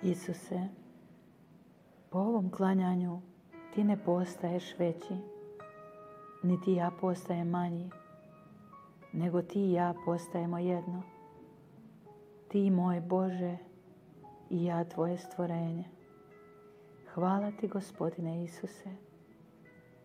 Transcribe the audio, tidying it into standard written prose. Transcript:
Isuse, po ovom klanjanju ti ne postaješ veći, niti ja postajem manji, nego ti i ja postajemo jedno. Ti moj Bože i ja tvoje stvorenje. Hvala ti, Gospodine Isuse.